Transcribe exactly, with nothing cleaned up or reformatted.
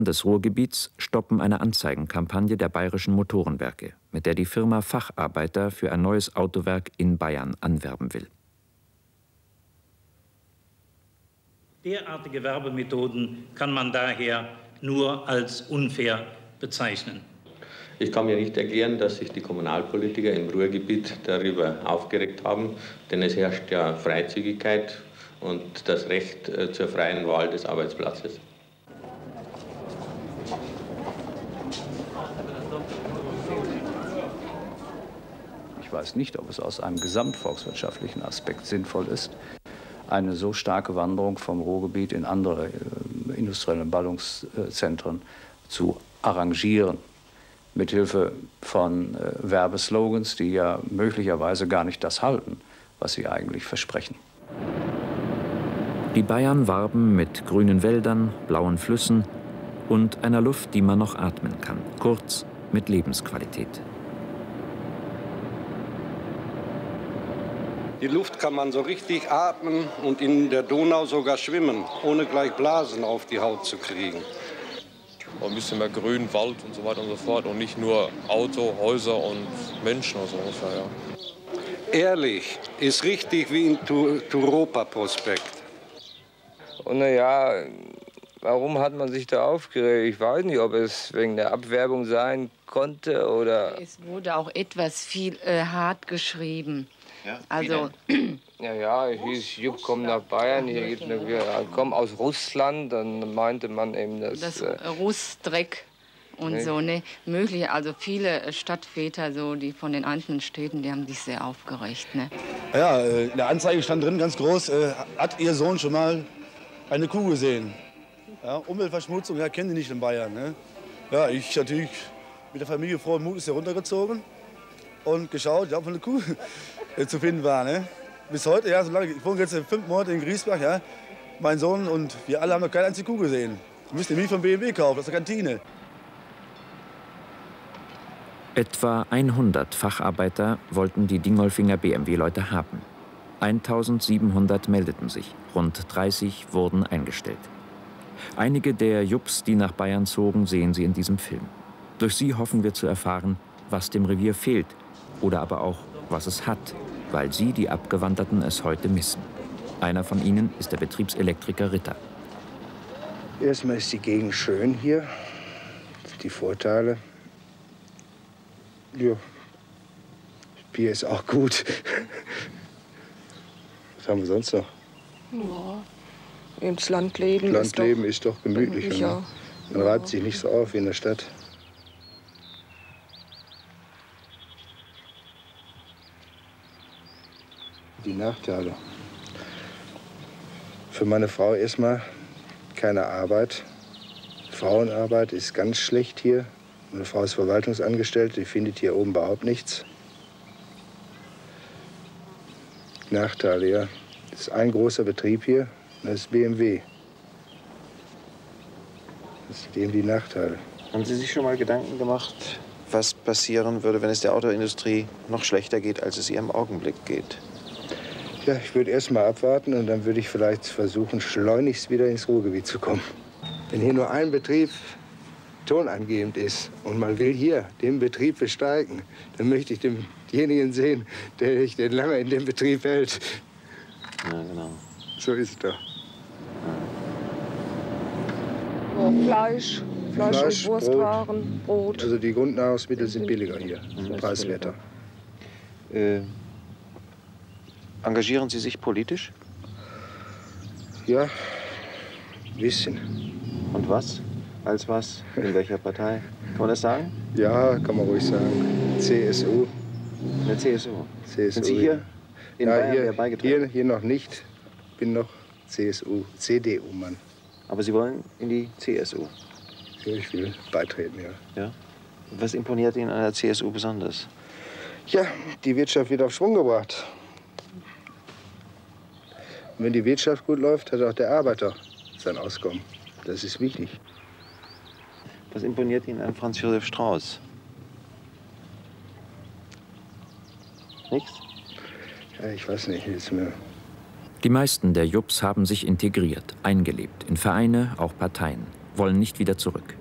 des Ruhrgebiets stoppen eine Anzeigenkampagne der Bayerischen Motorenwerke, mit der die Firma Facharbeiter für ein neues Autowerk in Bayern anwerben will. Derartige Werbemethoden kann man daher nur als unfair bezeichnen. Ich kann mir nicht erklären, dass sich die Kommunalpolitiker im Ruhrgebiet darüber aufgeregt haben, denn es herrscht ja Freizügigkeit und das Recht zur freien Wahl des Arbeitsplatzes. Ich weiß nicht, ob es aus einem gesamtvolkswirtschaftlichen Aspekt sinnvoll ist, eine so starke Wanderung vom Ruhrgebiet in andere äh, industrielle Ballungszentren zu arrangieren, mithilfe von äh, Werbeslogans, die ja möglicherweise gar nicht das halten, was sie eigentlich versprechen. Die Bayern warben mit grünen Wäldern, blauen Flüssen und einer Luft, die man noch atmen kann, kurz mit Lebensqualität. Die Luft kann man so richtig atmen und in der Donau sogar schwimmen, ohne gleich Blasen auf die Haut zu kriegen. Ein bisschen mehr Grün, Wald und so weiter und so fort und nicht nur Auto, Häuser und Menschen oder so ungefähr, ja. Ehrlich, ist richtig wie im Turopa-Prospekt. Und naja, warum hat man sich da aufgeregt? Ich weiß nicht, ob es wegen der Abwerbung sein konnte oder... Es wurde auch etwas viel äh, hart geschrieben. Ja, also, ja, ja, es hieß, Jupp, komm nach Bayern, hier gibt eine, wir kommen aus Russland, dann meinte man eben das... Das äh, Russdreck und ne? so, ne, möglich, also viele Stadtväter, so, die von den einzelnen Städten, die haben sich sehr aufgeregt, ne. Ja, in der Anzeige stand drin, ganz groß, äh, hat Ihr Sohn schon mal eine Kuh gesehen? Ja, Umweltverschmutzung, ja, kennen die nicht in Bayern, ne. Ja, ich natürlich mit der Familie frohen Mutes hier runtergezogen und geschaut, ja, ob eine Kuh zu finden war. Ne? Bis heute, ja, so lange, ich wohne jetzt fünf Monate in Griesbach, ja, mein Sohn und wir alle haben noch keine einzige Kuh gesehen. Wir müssen die von B M W kaufen, aus der Kantine. Etwa hundert Facharbeiter wollten die Dingolfinger B M W-Leute haben. eintausendsiebenhundert meldeten sich, rund dreißig wurden eingestellt. Einige der Jupps, die nach Bayern zogen, sehen Sie in diesem Film. Durch sie hoffen wir zu erfahren, was dem Revier fehlt oder aber auch, was es hat, weil sie, die Abgewanderten, es heute missen. Einer von ihnen ist der Betriebselektriker Ritter. Erstmal ist die Gegend schön hier, die Vorteile. Ja, das Bier ist auch gut. Was haben wir sonst noch? Ja, ins Landleben. Landleben ist doch, ist doch gemütlicher. Ja. Ne? Man reibt sich nicht so auf wie in der Stadt. Die Nachteile. Für meine Frau erstmal keine Arbeit. Frauenarbeit ist ganz schlecht hier. Meine Frau ist Verwaltungsangestellte, die findet hier oben überhaupt nichts. Nachteile, ja. Das ist ein großer Betrieb hier, das ist B M W. Das sind eben die Nachteile. Haben Sie sich schon mal Gedanken gemacht, was passieren würde, wenn es der Autoindustrie noch schlechter geht, als es ihr im Augenblick geht? Ja, ich würde erst mal abwarten und dann würde ich vielleicht versuchen, schleunigst wieder ins Ruhrgebiet zu kommen. Wenn hier nur ein Betrieb tonangebend ist und man will hier den Betrieb besteigen, dann möchte ich denjenigen sehen, der sich denn lange in dem Betrieb hält. Ja, genau. So ist es doch. Ja, Fleisch, Fleisch, Fleisch, und Wurstwaren, Brot. Brot. Also die Grundnahrungsmittel sind billiger hier, Mhm. preiswerter. Äh, engagieren Sie sich politisch? Ja, ein bisschen. Und was? Als was? In welcher Partei? Kann man das sagen? Ja, kann man ruhig sagen. C S U. In der C S U? C S U. Sind Sie hier in ja, Bayern hier, beigetreten? hier, hier noch nicht. Bin noch C S U, C D U-Mann. Aber Sie wollen in die C S U? Ja, ich will beitreten, ja. Ja? Was imponiert Ihnen an der C S U besonders? Ja, die Wirtschaft wird auf Schwung gebracht. Und wenn die Wirtschaft gut läuft, hat auch der Arbeiter sein Auskommen. Das ist wichtig. Was imponiert Ihnen an Franz Josef Strauß? Nichts? Ja, ich weiß nicht, ist mir... Die meisten der Jupps haben sich integriert, eingelebt, in Vereine, auch Parteien. wollen nicht wieder zurück.